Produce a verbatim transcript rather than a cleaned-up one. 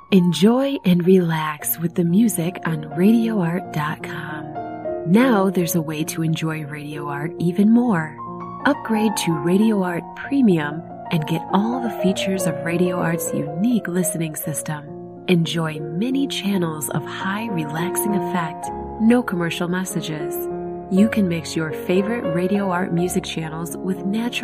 Enjoy and relax with the music on radio art dot com. Now there's a way to enjoy Radio Art even more. Upgrade to Radio Art Premium and get all the features of Radio Art's unique listening system. Enjoy many channels of high relaxing effect, no commercial messages. You can mix your favorite Radio Art music channels with natural